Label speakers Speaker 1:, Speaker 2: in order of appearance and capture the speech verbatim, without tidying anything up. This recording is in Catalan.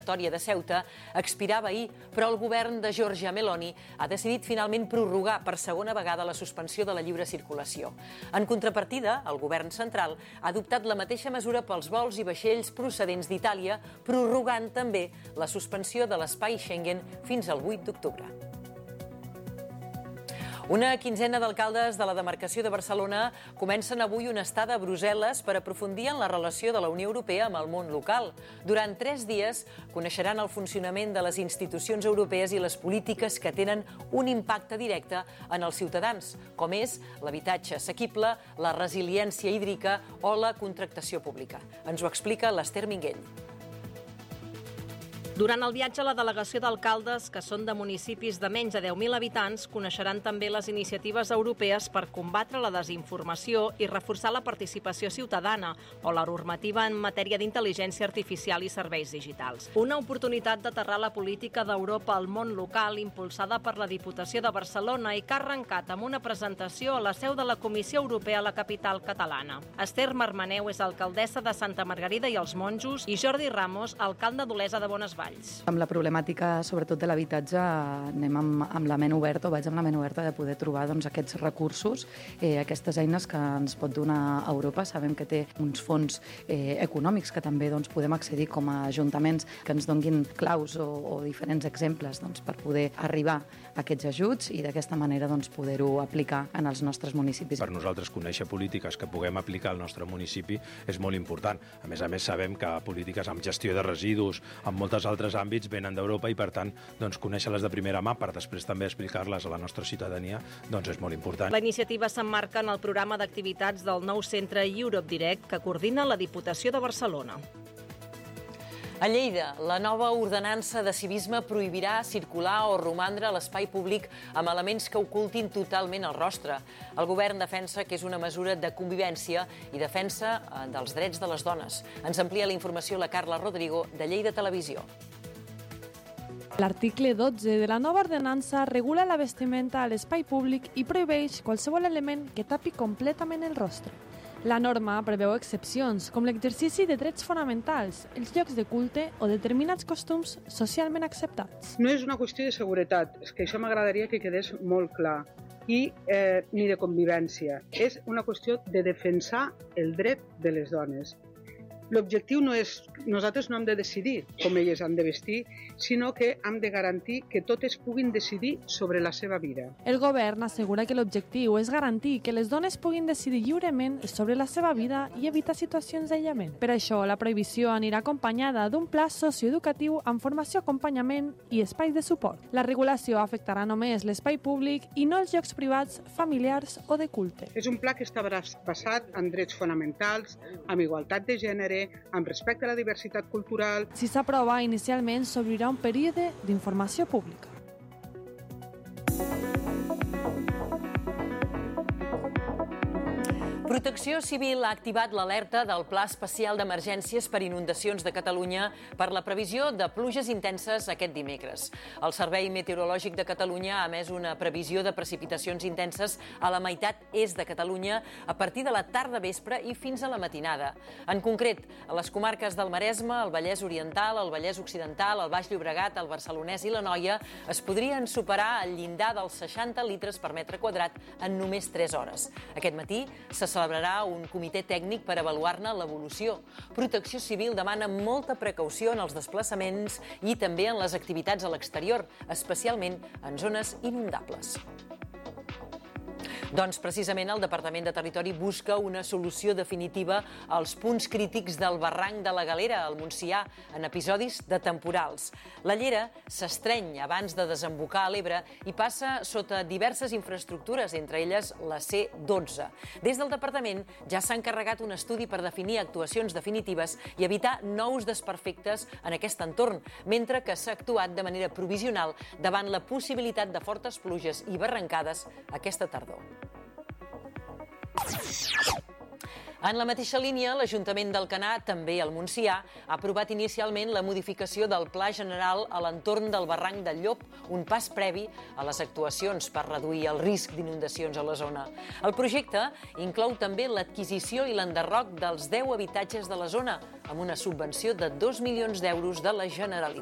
Speaker 1: de Ceuta expirava ahir, però el govern de Giorgia Meloni ha decidit finalment prorrogar per segona vegada la suspensió de la lliure circulació. En contrapartida, el govern central ha adoptat la mateixa mesura pels vols i vaixells procedents d'Itàlia, prorrogant també la suspensió de l'espai Schengen fins al vuit d'octubre. Una quinzena d'alcaldes de la demarcació de Barcelona comencen avui una estada a Brussel·les per aprofundir en la relació de la Unió Europea amb el món local. Durant tres dies coneixeran el funcionament de les institucions europees i les polítiques que tenen un impacte directe en els ciutadans, com és l'habitatge assequible, la resiliència hídrica o la contractació pública. Ens ho explica l'Ester Minguell.
Speaker 2: Durant el viatge, la delegació d'alcaldes, que són de municipis de menys de deu mil habitants, coneixeran també les iniciatives europees per combatre la desinformació i reforçar la participació ciutadana o la normativa en matèria d'intel·ligència artificial i serveis digitals. Una oportunitat d'aterrar la política d'Europa al món local impulsada per la Diputació de Barcelona i que ha arrencat amb una presentació a la seu de la Comissió Europea a la capital catalana. Esther Marmaneu és alcaldessa de Santa Margarida i els Monjos i Jordi Ramos, alcalde d'Olesa de Bonesvalls.
Speaker 3: Amb la problemàtica, sobretot de l'habitatge, anem amb, amb la ment oberta, o vaig amb la ment oberta de poder trobar doncs, aquests recursos, eh, aquestes eines que ens pot donar Europa. Sabem que té uns fons eh, econòmics que també doncs, podem accedir com a ajuntaments que ens donguin claus o, o diferents exemples doncs, per poder arribar a aquests ajuts i d'aquesta manera doncs, poder-ho aplicar en els nostres municipis.
Speaker 4: Per nosaltres conèixer polítiques que puguem aplicar al nostre municipi és molt important. A més a més sabem que polítiques amb gestió de residus, amb moltes altres àmbits venen d'Europa i, per tant, doncs, conèixer-les de primera mà per després també explicar-les a la nostra ciutadania doncs és molt important.
Speaker 2: La iniciativa s'emmarca en el programa d'activitats del nou centre Europe Direct que coordina la Diputació de Barcelona.
Speaker 1: A Lleida, la nova ordenança de civisme prohibirà circular o romandre a l'espai públic amb elements que ocultin totalment el rostre. El govern defensa que és una mesura de convivència i defensa dels drets de les dones. Ens amplia la informació la Carla Rodrigo, de Lleida Televisió.
Speaker 5: L'article dotze de la nova ordenança regula la vestimenta a l'espai públic i prohibeix qualsevol element que tapi completament el rostre. La norma preveu excepcions, com l'exercici de drets fonamentals, els llocs de culte o determinats costums socialment acceptats.
Speaker 6: No és una qüestió de seguretat, és que això m'agradaria que quedés molt clar, i eh, ni de convivència. És una qüestió de defensar el dret de les dones. L'objectiu no és, nosaltres no hem de decidir com elles han de vestir, sinó que hem de garantir que totes puguin decidir sobre la seva vida.
Speaker 5: El govern assegura que l'objectiu és garantir que les dones puguin decidir lliurement sobre la seva vida i evitar situacions d'aïllament. Per això, la prohibició anirà acompanyada d'un pla socioeducatiu amb formació, acompanyament i espais de suport. La regulació afectarà només l'espai públic i no els llocs privats, familiars o de culte.
Speaker 6: És un pla que està basat en drets fonamentals, amb igualtat de gènere, amb respecte a la diversitat cultural.
Speaker 5: Si s'aprova, inicialment s'obrirà un període d'informació pública.
Speaker 1: Protecció Civil ha activat l'alerta del Pla Especial d'Emergències per Inundacions de Catalunya per la previsió de pluges intenses aquest dimecres. El Servei Meteorològic de Catalunya ha emès una previsió de precipitacions intenses a la meitat est de Catalunya a partir de la tarda vespre i fins a la matinada. En concret, a les comarques del Maresme, el Vallès Oriental, el Vallès Occidental, el Baix Llobregat, el Barcelonès i l'Anoia es podrien superar el llindar dels seixanta litres per metre quadrat en només tres hores. Aquest matí se celebrarà un comitè tècnic per avaluar-ne l'evolució. Protecció Civil demana molta precaució en els desplaçaments i també en les activitats a l'exterior, especialment en zones inundables. Doncs precisament el Departament de Territori busca una solució definitiva als punts crítics del barranc de la Galera, al Montsià, en episodis de temporals. La llera s'estreny abans de desembocar a l'Ebre i passa sota diverses infraestructures, entre elles la C dotze. Des del Departament ja s'ha encarregat un estudi per definir actuacions definitives i evitar nous desperfectes en aquest entorn, mentre que s'ha actuat de manera provisional davant la possibilitat de fortes pluges i barrancades aquesta tardor. En la mateixa línia, l'Ajuntament d'Alcanar, també al Montsià, ha aprovat inicialment la modificació del Pla General a l'entorn del barranc del Llop, un pas previ a les actuacions per reduir el risc d'inundacions a la zona. El projecte inclou també l'adquisició i l'enderroc dels deu habitatges de la zona, amb una subvenció de dos milions d'euros de la Generalitat.